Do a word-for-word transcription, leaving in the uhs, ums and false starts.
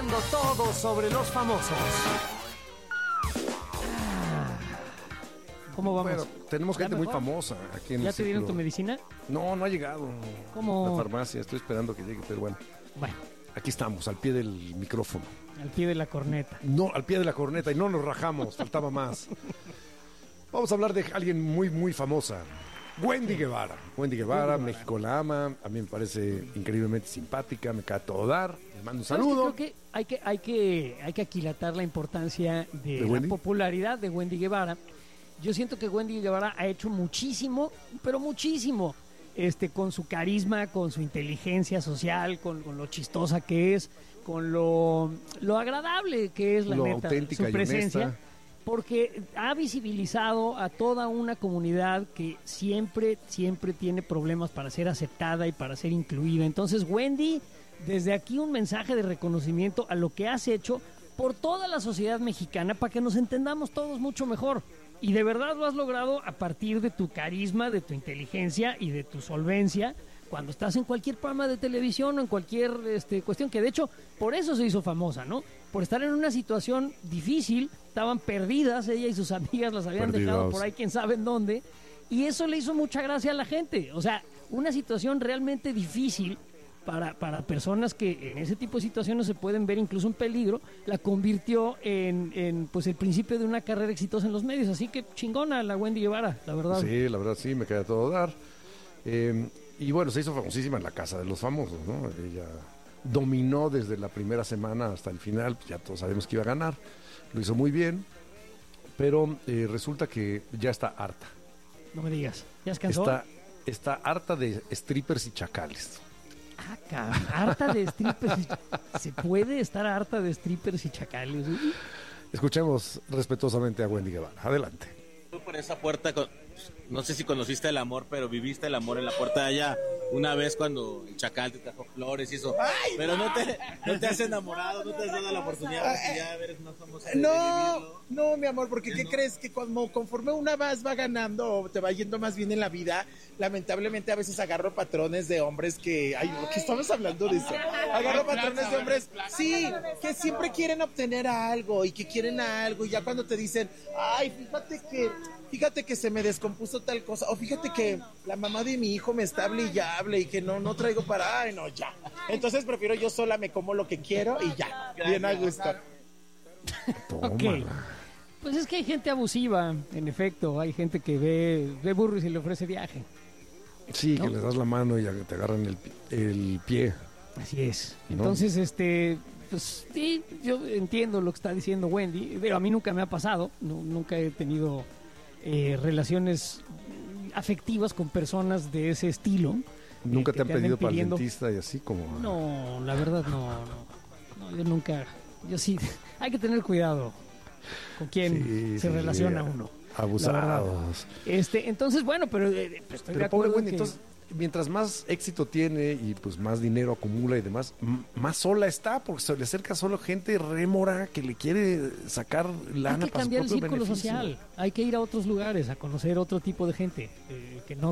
sabiendo todo sobre los famosos. ¿Cómo vamos? Bueno, tenemos gente muy famosa aquí en ¿Ya el te dieron círculo. tu medicina? No, no ha llegado. ¿Cómo? La farmacia, estoy esperando que llegue, pero bueno. Bueno, Aquí estamos, al pie del micrófono. al pie de la corneta. No, al pie de la corneta y no nos rajamos, faltaba más. Vamos a hablar de alguien muy, muy famosa. Wendy Guevara. Wendy Guevara, México la ama. A mí me parece increíblemente simpática, me cae a todo dar. Les mando un ¿Sabes qué? saludo. Creo que hay que, hay que, hay que aquilatar la importancia de, ¿De la Wendy? popularidad de Wendy Guevara. Yo siento que Wendy Guevara ha hecho muchísimo, pero muchísimo, este, con su carisma, con su inteligencia social, con, con lo chistosa que es, con lo, lo agradable que es la Lo neta, auténtica su y presencia. honesta. Porque ha visibilizado a toda una comunidad que siempre, siempre tiene problemas para ser aceptada y para ser incluida. Entonces, Wendy, desde aquí un mensaje de reconocimiento a lo que has hecho por toda la sociedad mexicana para que nos entendamos todos mucho mejor. Y de verdad lo has logrado a partir de tu carisma, de tu inteligencia y de tu solvencia cuando estás en cualquier programa de televisión o en cualquier este, cuestión, que de hecho por eso se hizo famosa, ¿no? Por estar en una situación difícil, estaban perdidas, ella y sus amigas las habían Perdidos. dejado por ahí quién sabe en dónde, y eso le hizo mucha gracia a la gente. O sea, una situación realmente difícil para, para personas que en ese tipo de situaciones se pueden ver incluso en peligro, la convirtió en, en pues el principio de una carrera exitosa en los medios. Así que chingona la Wendy Guevara, la verdad. Sí, la verdad sí, me cae a todo dar. Eh, y bueno, se hizo famosísima en la Casa de los Famosos, ¿no? Ella dominó desde la primera semana hasta el final, pues ya todos sabemos que iba a ganar, lo hizo muy bien, pero eh, resulta que ya está harta. No me digas, ¿ya se cansó? Está, está harta de strippers y chacales. Ah, cabrón, harta de strippers. y- ¿Se puede estar harta de strippers y chacales? Escuchemos respetuosamente a Wendy Guevara. Adelante. Tú por esa puerta, con- no sé si conociste el amor, pero viviste el amor en la puerta de allá una vez cuando el chacal te trajo flores y eso. Pero no te, no te has enamorado, no te has dado la oportunidad porque ya eres más famosa de- de No, vivirlo. no, mi amor, porque ¿qué no? crees? Que como, conforme una vas va ganando o te va yendo más bien en la vida, lamentablemente a veces agarro patrones de hombres que... Ay, ¿por qué estamos hablando de eso? Agarro patrones de hombres, sí, que siempre quieren obtener algo y que quieren algo y ya cuando te dicen, ay, fíjate que... Fíjate que se me descompuso tal cosa, o fíjate que la mamá de mi hijo me está hable y ya hable y que no, no traigo para, ay, no, ya. Entonces prefiero yo sola, me como lo que quiero y ya, bien a gusto. Ok. Tómala. Pues es que hay gente abusiva, en efecto. Hay gente que ve, ve burro y se le ofrece viaje. Sí, ¿No? que les das la mano y ya te agarran el, pi- el pie. Así es. ¿No? Entonces, este, pues sí, yo entiendo lo que está diciendo Wendy. Pero a mí nunca me ha pasado. Nu- nunca he tenido eh, relaciones afectivas con personas de ese estilo. Nunca eh, te que han anden pedido para el pidiendo- dentista y así como... No, la verdad no, no. No, yo nunca. Yo sí. Hay que tener cuidado con quién Sí, se sí, relaciona sí. uno. Abusados. Este, entonces, bueno, pero eh, pues estoy de Pero pobre acuerdo Wendy, que- entonces, mientras más éxito tiene y pues más dinero acumula y demás, m- más sola está, porque se le acerca solo gente rémora que le quiere sacar lana hay que para su cambiar el propio círculo beneficio. social. Hay que ir a otros lugares a conocer otro tipo de gente eh, que no